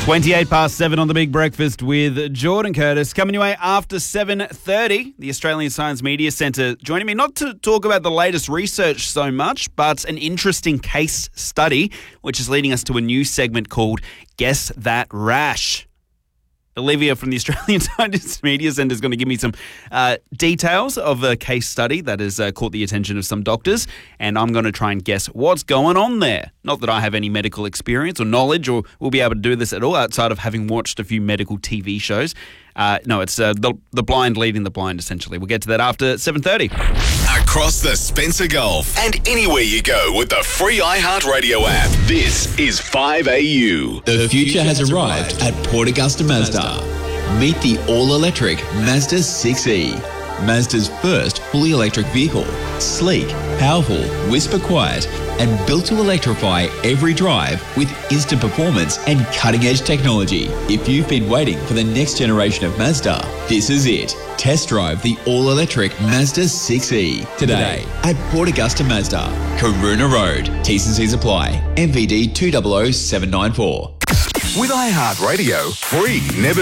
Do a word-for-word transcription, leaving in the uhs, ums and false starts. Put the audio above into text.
twenty-eight past seven on the Big Breakfast with Jordan Curtis. Coming your way after seven thirty, the Australian Science Media Centre joining me not to talk about the latest research so much, but an interesting case study, which is leading us to a new segment called Guess That Rash. Olivia from the Australian Science Media Centre is going to give me some uh, details of a case study that has uh, caught the attention of some doctors, and I'm going to try and guess what's going on there. Not that I have any medical experience or knowledge or will be able to do this at all outside of having watched a few medical T V shows. Uh, no, it's uh, the, the blind leading the blind, essentially. We'll get to that after seven thirty. Across the Spencer Gulf and anywhere you go with the free iHeartRadio app. This is five A U. The future has arrived at Port Augusta Mazda. Meet the all-electric Mazda six E. Mazda's first fully electric vehicle. Sleek, powerful, whisper quiet, and built to electrify every drive with instant performance and cutting-edge technology. If you've been waiting for the next generation of Mazda, this is it. Test drive the all-electric Mazda six E today at Port Augusta Mazda, Karuna Road. T's and C's apply. M V D two zero zero seven nine four. With iHeartRadio, free never